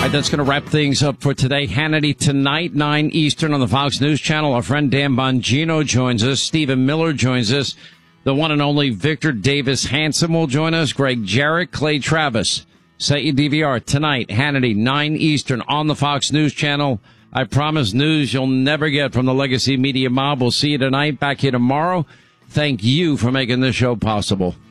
right, that's going to wrap things up for today. Hannity tonight, 9 Eastern on the Fox News Channel. Our friend Dan Bongino joins us. Stephen Miller joins us. The one and only Victor Davis Hanson will join us. Greg Jarrett, Clay Travis. Set your DVR tonight, Hannity, 9 Eastern on the Fox News Channel. I promise news you'll never get from the Legacy Media Mob. We'll see you tonight. Back here tomorrow. Thank you for making this show possible.